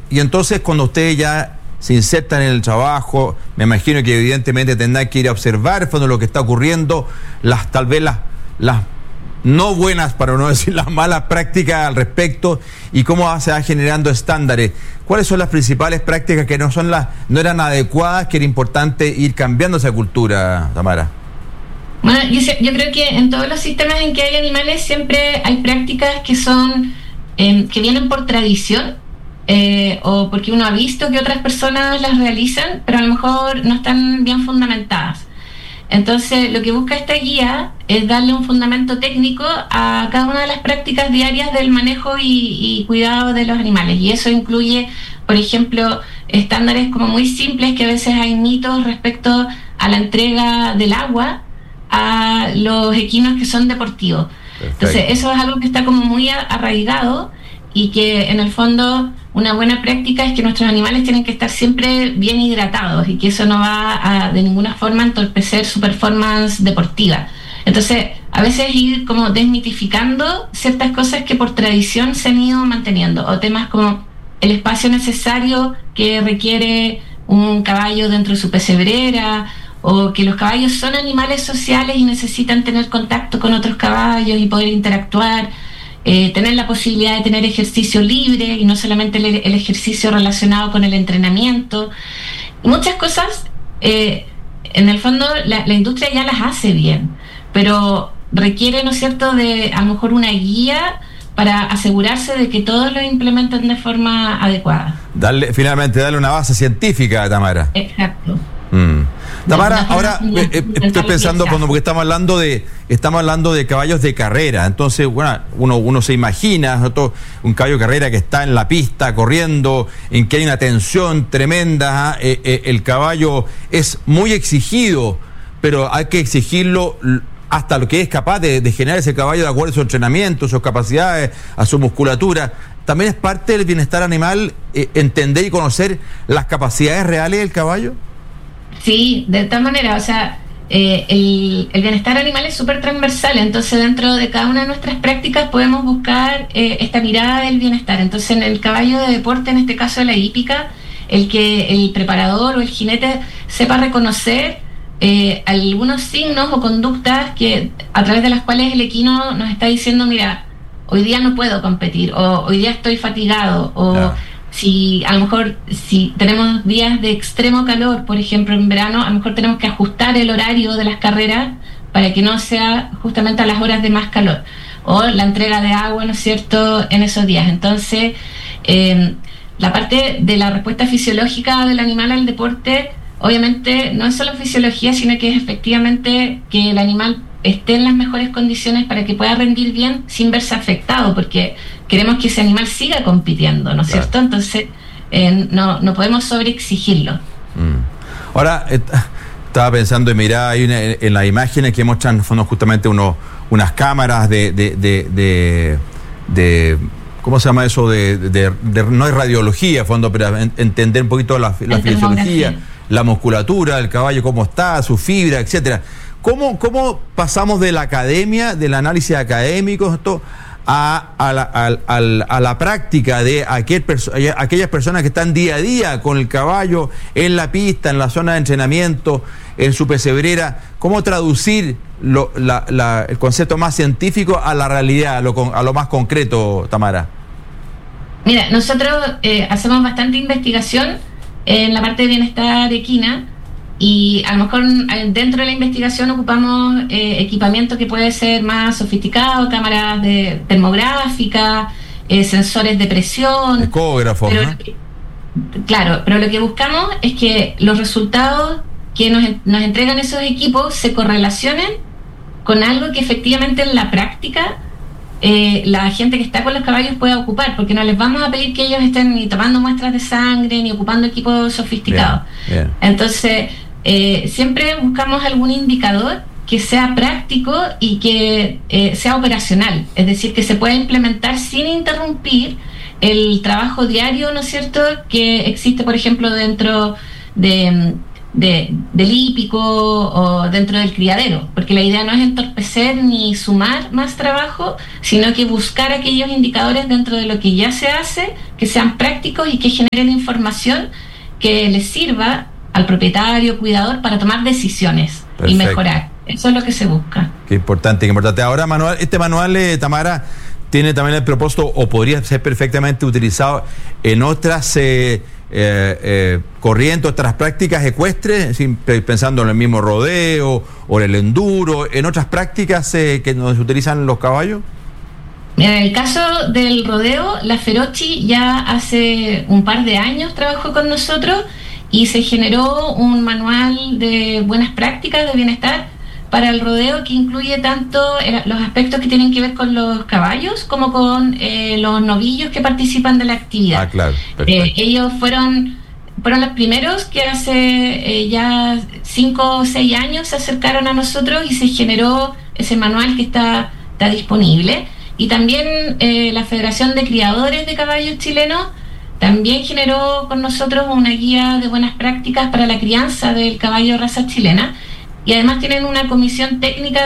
y entonces cuando ustedes ya se insertan en el trabajo, me imagino que evidentemente tendrán que ir a observar fondo lo que está ocurriendo, tal vez las no buenas, para no decir las malas prácticas al respecto, y cómo se va generando estándares. ¿Cuáles son las principales prácticas que no eran adecuadas, que era importante ir cambiando esa cultura, Tamara? Bueno, yo creo que en todos los sistemas en que hay animales siempre hay prácticas que son que vienen por tradición, o porque uno ha visto que otras personas las realizan, pero a lo mejor no están bien fundamentadas. Entonces, lo que busca esta guía es darle un fundamento técnico a cada una de las prácticas diarias del manejo y cuidado de los animales. Y eso incluye, por ejemplo, estándares como muy simples, que a veces hay mitos respecto a la entrega del agua a los equinos que son deportivos. Perfecto. Entonces, eso es algo que está como muy arraigado, y que en el fondo una buena práctica es que nuestros animales tienen que estar siempre bien hidratados, y que eso no va a de ninguna forma entorpecer su performance deportiva. Entonces, a veces ir como desmitificando ciertas cosas que por tradición se han ido manteniendo, o temas como el espacio necesario que requiere un caballo dentro de su pesebrera, o que los caballos son animales sociales y necesitan tener contacto con otros caballos y poder interactuar. Tener la posibilidad de tener ejercicio libre y no solamente el ejercicio relacionado con el entrenamiento. Y muchas cosas, en el fondo, la industria ya las hace bien, pero requiere, ¿no es cierto?, de a lo mejor una guía para asegurarse de que todos lo implementen de forma adecuada. Finalmente darle una base científica, Tamara. Exacto. Tamara, ahora estoy pensando, porque estamos hablando de caballos de carrera. Entonces, bueno, uno se imagina un caballo de carrera que está en la pista corriendo, en que hay una tensión tremenda. El caballo es muy exigido, pero hay que exigirlo hasta lo que es capaz de generar ese caballo de acuerdo a su entrenamiento, sus capacidades, a su musculatura. También es parte del bienestar animal entender y conocer las capacidades reales del caballo. Sí, de tal manera, o sea, el bienestar animal es súper transversal, entonces dentro de cada una de nuestras prácticas podemos buscar esta mirada del bienestar. Entonces, en el caballo de deporte, en este caso la hípica, el que el preparador o el jinete sepa reconocer algunos signos o conductas que a través de las cuales el equino nos está diciendo, mira, hoy día no puedo competir, o hoy día estoy fatigado, o no. Si a lo mejor si tenemos días de extremo calor, por ejemplo en verano, a lo mejor tenemos que ajustar el horario de las carreras para que no sea justamente a las horas de más calor, o la entrega de agua, ¿no es cierto?, en esos días. Entonces, la parte de la respuesta fisiológica del animal al deporte, obviamente no es solo fisiología, sino que es efectivamente que el animal esté en las mejores condiciones para que pueda rendir bien sin verse afectado, porque queremos que ese animal siga compitiendo, ¿no es cierto? Entonces, no podemos sobreexigirlo. Ahora, estaba pensando, mirá, hay en las imágenes que muestran justamente unas cámaras de ¿cómo se llama eso? No es radiología, fondo, pero entender un poquito la fisiología, la musculatura del caballo, cómo está, su fibra, etcétera. ¿Cómo pasamos de la academia, del análisis académico, a la práctica de aquellas personas que están día a día con el caballo en la pista, en la zona de entrenamiento, en su pesebrera? ¿Cómo traducir el concepto más científico a la realidad, a lo más concreto, Tamara? Mira, nosotros hacemos bastante investigación en la parte de bienestar equina, y a lo mejor dentro de la investigación ocupamos equipamiento que puede ser más sofisticado, cámaras termográficas, sensores de presión, ecógrafos, ¿no? Claro, pero lo que buscamos es que los resultados que nos entregan esos equipos se correlacionen con algo que efectivamente en la práctica la gente que está con los caballos pueda ocupar, porque no les vamos a pedir que ellos estén ni tomando muestras de sangre ni ocupando equipos sofisticados. Bien. Entonces, siempre buscamos algún indicador que sea práctico y que sea operacional, es decir, que se pueda implementar sin interrumpir el trabajo diario, ¿no es cierto?, que existe, por ejemplo, dentro del hípico o dentro del criadero, porque la idea no es entorpecer ni sumar más trabajo, sino que buscar aquellos indicadores dentro de lo que ya se hace que sean prácticos y que generen información que les sirva al propietario, cuidador, para tomar decisiones. Perfecto. Y mejorar. Eso es lo que se busca. Qué importante, qué importante. Ahora, este manual, Tamara, tiene también el propósito, o podría ser perfectamente utilizado en otras corrientes, otras prácticas ecuestres, pensando en el mismo rodeo o el enduro, en otras prácticas que nos utilizan los caballos. En el caso del rodeo, la Ferochi ya hace un par de años trabajó con nosotros y se generó un manual de buenas prácticas de bienestar para el rodeo que incluye tanto los aspectos que tienen que ver con los caballos como con los novillos que participan de la actividad. Claro. Ellos fueron los primeros que hace ya 5 o 6 años se acercaron a nosotros y se generó ese manual que está disponible. Y también la Federación de Criadores de Caballos Chilenos también generó con nosotros una guía de buenas prácticas para la crianza del caballo de raza chilena. Y además tienen una comisión técnica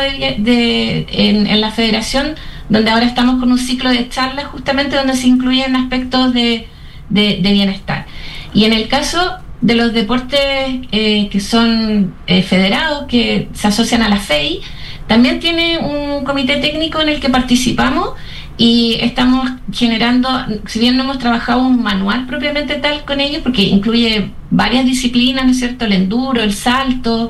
en la federación, donde ahora estamos con un ciclo de charlas justamente donde se incluyen aspectos de bienestar. Y en el caso de los deportes que son federados, que se asocian a la FEI, también tiene un comité técnico en el que participamos y estamos generando, si bien no hemos trabajado un manual propiamente tal con ellos, porque incluye varias disciplinas, ¿no es cierto?, el enduro, el salto,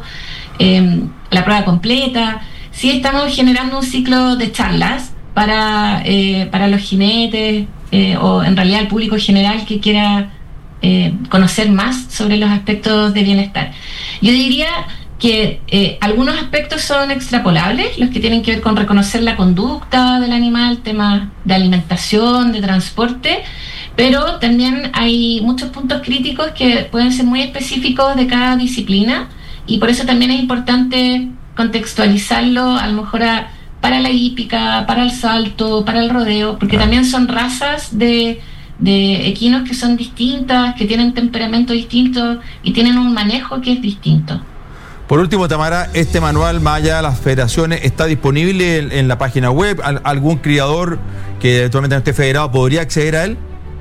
la prueba completa, sí estamos generando un ciclo de charlas para los jinetes o en realidad el público general que quiera conocer más sobre los aspectos de bienestar. Yo diría que algunos aspectos son extrapolables, los que tienen que ver con reconocer la conducta del animal, temas de alimentación, de transporte, pero también hay muchos puntos críticos que pueden ser muy específicos de cada disciplina y por eso también es importante contextualizarlo a lo mejor para la hípica, para el salto, para el rodeo, porque también son razas de equinos que son distintas, que tienen temperamento distinto y tienen un manejo que es distinto. Por último, Tamara, este manual, más allá de las federaciones, ¿está disponible en la página web? ¿Algún criador que actualmente no esté federado podría acceder a él?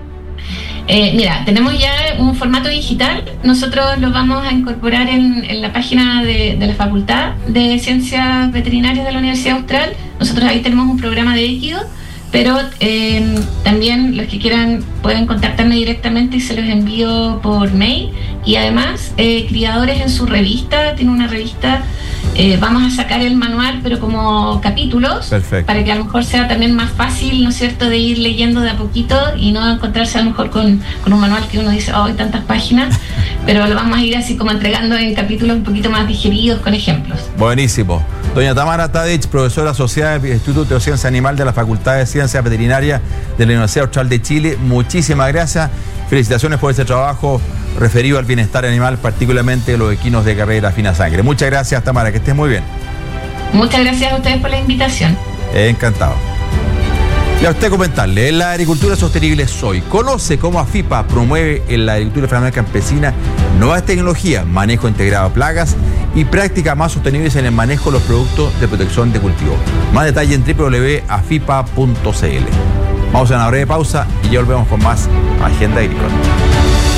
Mira, tenemos ya un formato digital. Nosotros lo vamos a incorporar en la página de la Facultad de Ciencias Veterinarias de la Universidad Austral. Nosotros ahí tenemos un programa de Equido, pero también los que quieran pueden contactarme directamente y se los envío por mail. Y además, Criadores en su revista, tiene una revista, vamos a sacar el manual, pero como capítulos. Perfecto. Para que a lo mejor sea también más fácil, ¿no es cierto?, de ir leyendo de a poquito y no encontrarse a lo mejor con un manual que uno dice, oh, hay tantas páginas, pero lo vamos a ir así como entregando en capítulos un poquito más digeridos con ejemplos. Buenísimo. Doña Tamara Tadich, profesora asociada del Instituto de Ciencia Animal de la Facultad de Ciencias Veterinarias de la Universidad Austral de Chile, muchísimas gracias. Felicitaciones por este trabajo referido al bienestar animal, particularmente de los equinos de carrera fina sangre. Muchas gracias, Tamara, que estés muy bien. Muchas gracias a ustedes por la invitación. Encantado. Y a usted comentarle, la agricultura sostenible es hoy. Conoce cómo AFIPA promueve en la agricultura familiar campesina nuevas tecnologías, manejo integrado de plagas y prácticas más sostenibles en el manejo de los productos de protección de cultivo. Más detalle en www.afipa.cl. Vamos a una breve pausa y ya volvemos con más Agenda Agrícola.